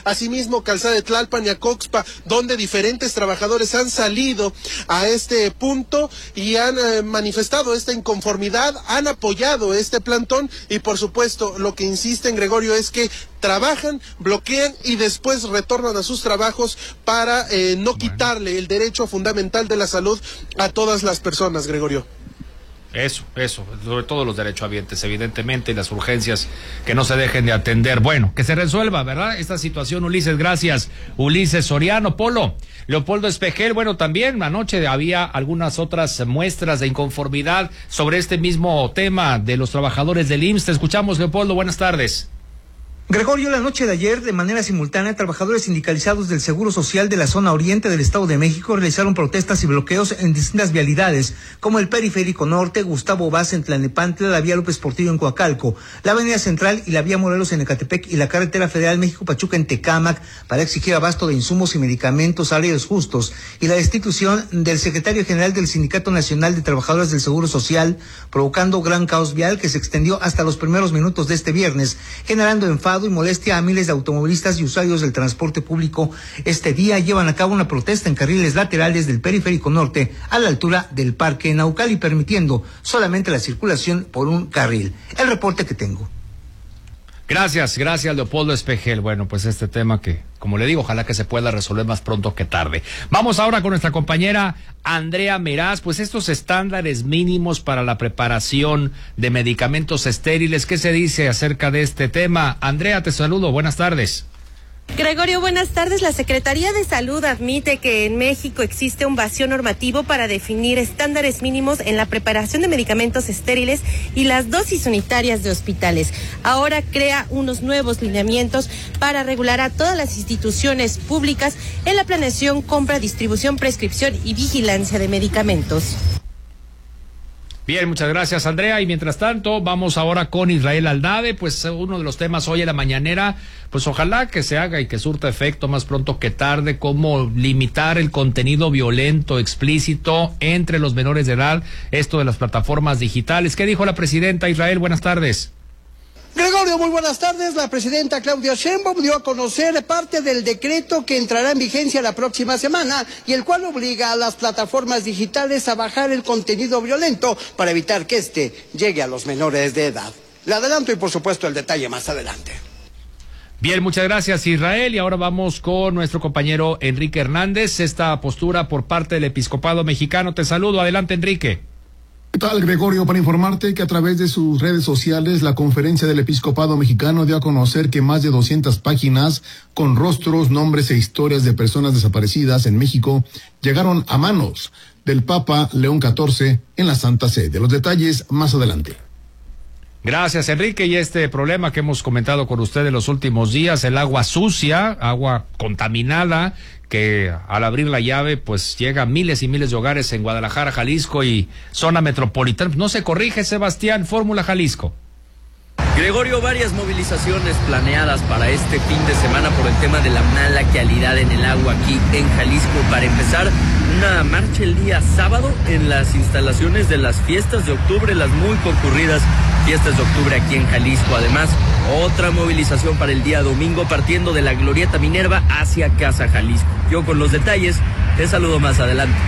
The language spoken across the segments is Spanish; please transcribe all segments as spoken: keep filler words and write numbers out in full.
asimismo Calzada de Tlalpan y Acoxpa, donde diferentes trabajadores han salido a este punto y han eh, manifestado esta inconformidad, han apoyado este plantón y por supuesto lo que insisten, Gregorio, es que trabajan, bloquean y después retornan a sus trabajos para eh, no quitarle el derecho fundamental de la salud a todas las personas, Gregorio. Eso, eso, sobre todo los derechohabientes, evidentemente, y las urgencias que no se dejen de atender. Bueno, que se resuelva, ¿verdad? Esta situación, Ulises, gracias. Ulises Soriano, Polo. Leopoldo Espejel, bueno, también anoche había algunas otras muestras de inconformidad sobre este mismo tema de los trabajadores del I M S S. Te escuchamos, Leopoldo, buenas tardes. Gregorio, la noche de ayer, de manera simultánea, trabajadores sindicalizados del Seguro Social de la zona oriente del Estado de México realizaron protestas y bloqueos en distintas vialidades, como el Periférico Norte, Gustavo Vaz en Tlalnepantla, la vía López Portillo en Coacalco, la Avenida Central y la vía Morelos en Ecatepec y la carretera federal México-Pachuca en Tecámac, para exigir abasto de insumos y medicamentos, salarios justos y la destitución del secretario general del Sindicato Nacional de Trabajadores del Seguro Social, provocando gran caos vial que se extendió hasta los primeros minutos de este viernes, generando enfado y molestia a miles de automovilistas y usuarios del transporte público. Este día llevan a cabo una protesta en carriles laterales del Periférico Norte a la altura del Parque Naucali, permitiendo solamente la circulación por un carril. El reporte que tengo. Gracias, gracias, Leopoldo Espejel. Bueno, pues este tema que, como le digo, ojalá que se pueda resolver más pronto que tarde. Vamos ahora con nuestra compañera Andrea Meraz, pues estos estándares mínimos para la preparación de medicamentos estériles. ¿Qué se dice acerca de este tema? Andrea, te saludo, buenas tardes. Gregorio, buenas tardes. La Secretaría de Salud admite que en México existe un vacío normativo para definir estándares mínimos en la preparación de medicamentos estériles y las dosis unitarias de hospitales. Ahora crea unos nuevos lineamientos para regular a todas las instituciones públicas en la planeación, compra, distribución, prescripción y vigilancia de medicamentos. Bien, muchas gracias, Andrea. Y mientras tanto, vamos ahora con Israel Aldave, pues uno de los temas hoy en la mañanera, pues ojalá que se haga y que surta efecto más pronto que tarde, cómo limitar el contenido violento, explícito entre los menores de edad, esto de las plataformas digitales. ¿Qué dijo la presidenta? Israel, buenas tardes. Gregorio, muy buenas tardes. La presidenta Claudia Sheinbaum dio a conocer parte del decreto que entrará en vigencia la próxima semana y el cual obliga a las plataformas digitales a bajar el contenido violento para evitar que éste llegue a los menores de edad. Le adelanto y por supuesto el detalle más adelante. Bien, muchas gracias, Israel. Y ahora vamos con nuestro compañero Enrique Hernández. Esta postura por parte del Episcopado Mexicano. Te saludo. Adelante, Enrique. ¿Qué tal, Gregorio? Para informarte que a través de sus redes sociales, la Conferencia del Episcopado Mexicano dio a conocer que más de doscientas páginas con rostros, nombres e historias de personas desaparecidas en México llegaron a manos del Papa León catorce en la Santa Sede. Los detalles más adelante. Gracias, Enrique. Y este problema que hemos comentado con usted en los últimos días, el agua sucia, agua contaminada, que al abrir la llave pues llega a miles y miles de hogares en Guadalajara, Jalisco y zona metropolitana. No se corrige, Sebastián, Fórmula Jalisco. Gregorio, varias movilizaciones planeadas para este fin de semana por el tema de la mala calidad en el agua aquí en Jalisco. Para empezar, una marcha el día sábado en las instalaciones de las fiestas de octubre, las muy concurridas fiestas de octubre aquí en Jalisco. Además, otra movilización para el día domingo partiendo de la Glorieta Minerva hacia Casa Jalisco. Yo con los detalles, te saludo más adelante.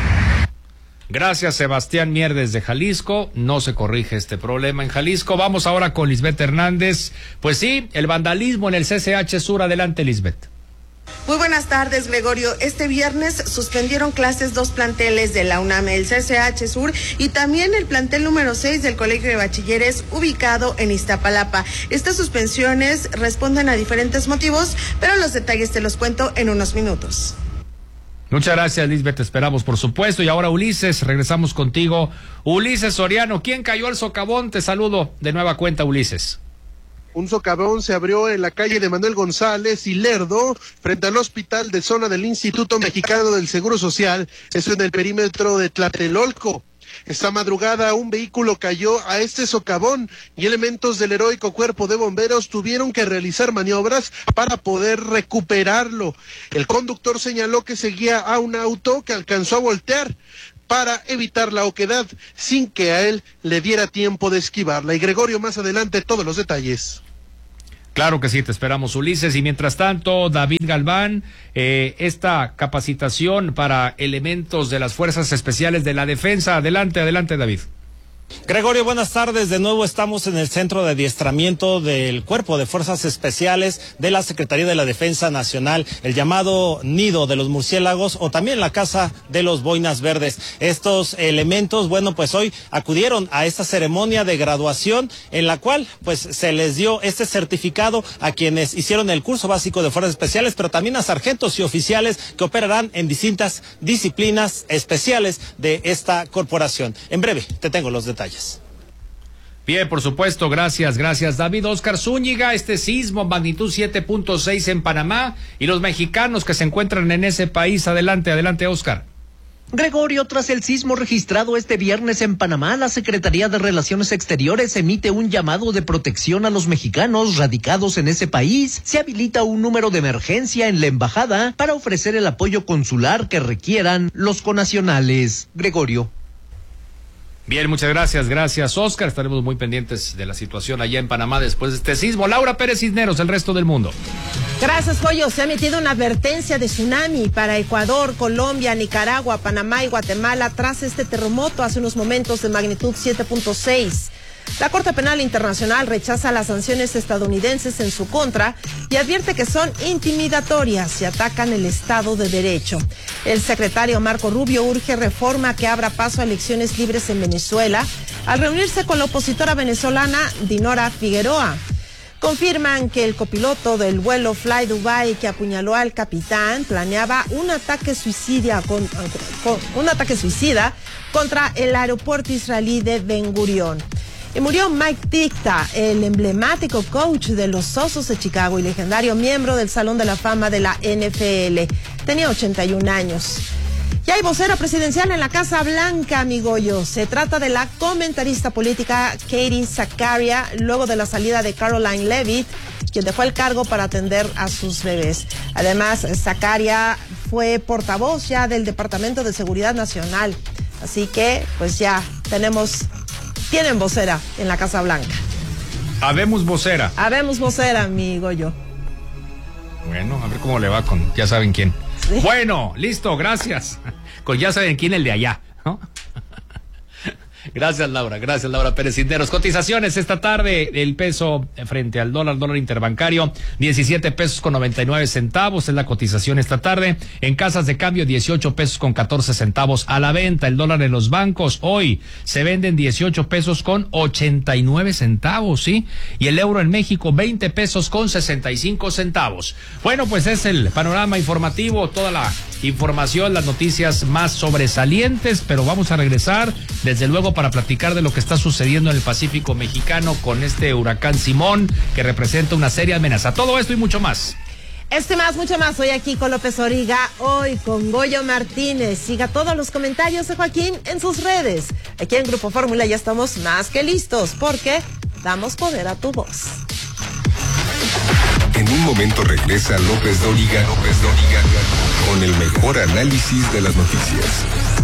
Gracias, Sebastián Mier desde Jalisco. No se corrige este problema en Jalisco. Vamos ahora con Lisbeth Hernández. Pues sí, el vandalismo en el C C H Sur. Adelante, Lisbeth. Muy buenas tardes, Gregorio. Este viernes suspendieron clases dos planteles de la UNAM, el C C H Sur y también el plantel número seis del Colegio de Bachilleres ubicado en Iztapalapa. Estas suspensiones responden a diferentes motivos, pero los detalles te los cuento en unos minutos. Muchas gracias, Lisbeth, te esperamos, por supuesto. Y ahora, Ulises, regresamos contigo. Ulises Soriano, ¿quién cayó al socavón? Te saludo de nueva cuenta, Ulises. Un socavón se abrió en la calle de Manuel González y Lerdo, frente al hospital de zona del Instituto Mexicano del Seguro Social, eso en el perímetro de Tlatelolco. Esta madrugada un vehículo cayó a este socavón y elementos del heroico cuerpo de bomberos tuvieron que realizar maniobras para poder recuperarlo. El conductor señaló que seguía a un auto que alcanzó a voltear para evitar la oquedad sin que a él le diera tiempo de esquivarla. Y Gregorio, más adelante todos los detalles. Claro que sí, te esperamos, Ulises. Y mientras tanto, David Galván, eh, esta capacitación para elementos de las Fuerzas Especiales de la Defensa. Adelante, adelante, David. Gregorio, buenas tardes. De nuevo estamos en el centro de adiestramiento del Cuerpo de Fuerzas Especiales de la Secretaría de la Defensa Nacional, el llamado Nido de los Murciélagos o también la Casa de los Boinas Verdes. Estos elementos, bueno, pues hoy acudieron a esta ceremonia de graduación en la cual pues se les dio este certificado a quienes hicieron el curso básico de Fuerzas Especiales, pero también a sargentos y oficiales que operarán en distintas disciplinas especiales de esta corporación. En breve te tengo los detalles. Detalles. Bien, por supuesto, gracias, gracias, David. Oscar Zúñiga, este sismo magnitud siete punto seis en Panamá y los mexicanos que se encuentran en ese país. Adelante, adelante, Oscar. Gregorio, tras el sismo registrado este viernes en Panamá, la Secretaría de Relaciones Exteriores emite un llamado de protección a los mexicanos radicados en ese país. Se habilita un número de emergencia en la embajada para ofrecer el apoyo consular que requieran los conacionales. Gregorio. Bien, muchas gracias, gracias, Oscar. Estaremos muy pendientes de la situación allá en Panamá después de este sismo. Laura Pérez Cisneros, el resto del mundo. Gracias, Pollo. Se ha emitido una advertencia de tsunami para Ecuador, Colombia, Nicaragua, Panamá y Guatemala tras este terremoto hace unos momentos de magnitud siete punto seis. La Corte Penal Internacional rechaza las sanciones estadounidenses en su contra y advierte que son intimidatorias y atacan el Estado de Derecho. El secretario Marco Rubio urge reforma que abra paso a elecciones libres en Venezuela al reunirse con la opositora venezolana Dinora Figueroa. Confirman que el copiloto del vuelo Fly Dubai que apuñaló al capitán planeaba un ataque suicida con, con, un ataque suicida contra el aeropuerto israelí de Ben Gurión. Y murió Mike Ticta, el emblemático coach de los Osos de Chicago y legendario miembro del Salón de la Fama de la N F L. Tenía ochenta y un años. Ya hay vocera presidencial en la Casa Blanca, mi Goyo. Se trata de la comentarista política Katie Zakaria, luego de la salida de Caroline Leavitt, quien dejó el cargo para atender a sus bebés. Además, Zakaria fue portavoz ya del Departamento de Seguridad Nacional. Así que, pues ya tenemos... Tienen vocera en la Casa Blanca. Habemos vocera. Habemos vocera, mi Goyo. Bueno, a ver cómo le va con ya saben quién. ¿Sí? Bueno, listo, gracias. Con ya saben quién, el de allá, ¿no? Gracias, Laura. Gracias, Laura Pérez Cisneros. Cotizaciones esta tarde. El peso frente al dólar, dólar interbancario, diecisiete pesos con noventa y nueve centavos. Es la cotización esta tarde. En casas de cambio, dieciocho pesos con catorce centavos a la venta. El dólar en los bancos hoy se venden dieciocho pesos con ochenta y nueve centavos, ¿sí? Y el euro en México, veinte pesos con sesenta y cinco centavos. Bueno, pues es el panorama informativo. Toda la información, las noticias más sobresalientes, pero vamos a regresar desde luego para platicar de lo que está sucediendo en el Pacífico mexicano con este huracán Simón que representa una seria amenaza. Todo esto y mucho más. Este más, mucho más. Hoy aquí con López Origa, hoy con Goyo Martínez. Siga todos los comentarios de Joaquín en sus redes. Aquí en Grupo Fórmula ya estamos más que listos porque damos poder a tu voz. En un momento regresa López Dóriga, López Dóriga, con el mejor análisis de las noticias.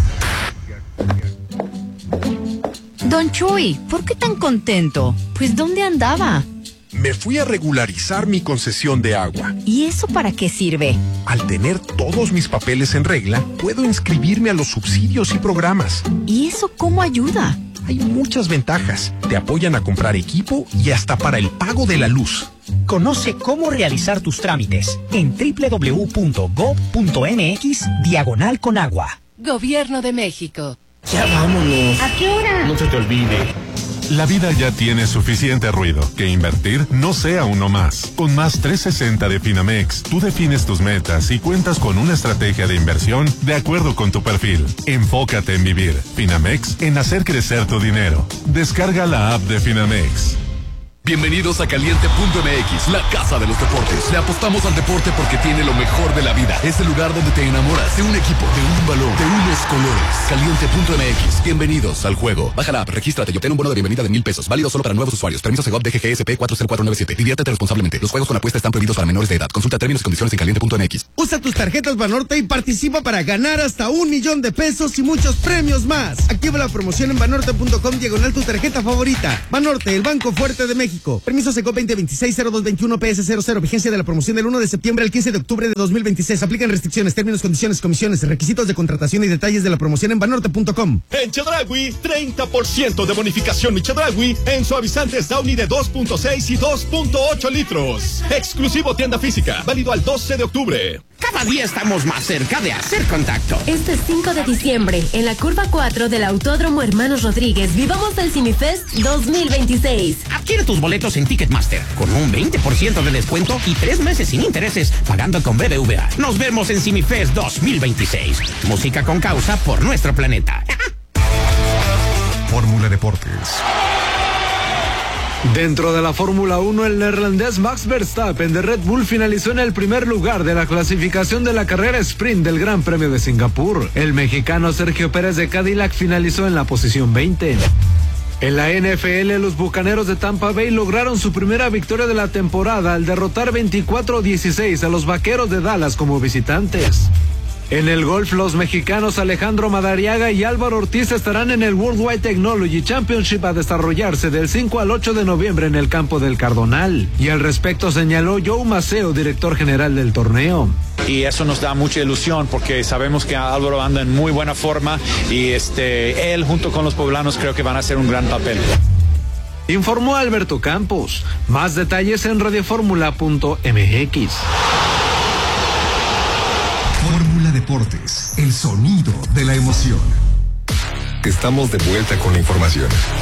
Don Chuy, ¿por qué tan contento? Pues ¿dónde andaba? Me fui a regularizar mi concesión de agua. ¿Y eso para qué sirve? Al tener todos mis papeles en regla, puedo inscribirme a los subsidios y programas. ¿Y eso cómo ayuda? Hay muchas ventajas. Te apoyan a comprar equipo y hasta para el pago de la luz. Conoce cómo realizar tus trámites en doble u doble u doble u punto gob punto eme equis diagonal con agua. Gobierno de México. Ya vámonos. ¿A qué hora? No se te olvide. La vida ya tiene suficiente ruido, que invertir no sea uno más. Con Más trescientos sesenta de Finamex, tú defines tus metas y cuentas con una estrategia de inversión de acuerdo con tu perfil. Enfócate en vivir. Finamex, en hacer crecer tu dinero. Descarga la app de Finamex. Bienvenidos a Caliente punto eme equis, la casa de los deportes. Le apostamos al deporte porque tiene lo mejor de la vida. Es el lugar donde te enamoras de un equipo, de un balón, de unos colores. Caliente punto eme equis, bienvenidos al juego. Baja la app, regístrate y obtén un bono de bienvenida de mil pesos. Válido solo para nuevos usuarios. Permiso Segov D G G S P cuatro cero cuatro nueve siete. Diviértete responsablemente. Los juegos con apuesta están prohibidos para menores de edad. Consulta términos y condiciones en Caliente punto eme equis. Usa tus tarjetas Banorte y participa para ganar hasta un millón de pesos y muchos premios más. Activa la promoción en banorte punto com diagonal tu tarjeta favorita. Banorte, el banco fuerte de México. México. Permiso Segov veinte veintiséis cero dos veintiuno P S cero cero. Vigencia de la promoción del uno de septiembre al quince de octubre de dos mil veintiséis. Aplican restricciones, términos, condiciones, comisiones, requisitos de contratación y detalles de la promoción en banorte punto com. En Chedraui, treinta por ciento de bonificación Chedraui en suavizantes Downy de dos punto seis y dos punto ocho litros. Exclusivo tienda física, válido al doce de octubre. Cada día estamos más cerca de hacer contacto. Este cinco de diciembre, en la curva cuatro del Autódromo Hermanos Rodríguez, vivamos el CineFest dos mil veintiséis. Adquiere tus boletos en Ticketmaster con un veinte por ciento de descuento y tres meses sin intereses pagando con B B V A. Nos vemos en CineFest dos mil veintiséis. Música con causa por nuestro planeta. Fórmula Deportes. Dentro de la Fórmula uno, el neerlandés Max Verstappen de Red Bull finalizó en el primer lugar de la clasificación de la carrera sprint del Gran Premio de Singapur. El mexicano Sergio Pérez de Cadillac finalizó en la posición veinte. En la N F L, los Bucaneros de Tampa Bay lograron su primera victoria de la temporada al derrotar veinticuatro a dieciséis a los Vaqueros de Dallas como visitantes. En el golf, los mexicanos Alejandro Madariaga y Álvaro Ortiz estarán en el Worldwide Technology Championship a desarrollarse del cinco al ocho de noviembre en el campo del Cardonal. Y al respecto señaló Joe Maceo, director general del torneo. Y eso nos da mucha ilusión porque sabemos que Álvaro anda en muy buena forma y este él junto con los poblanos creo que van a hacer un gran papel. Informó Alberto Campos. Más detalles en radioformula punto m x. Fórmula Deportes, el sonido de la emoción. Estamos de vuelta con la información.